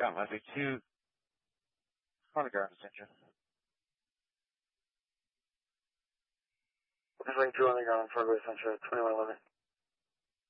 Got my big 2. Front guard attention. Ring 2 on the ground, Fargo Central, 2111.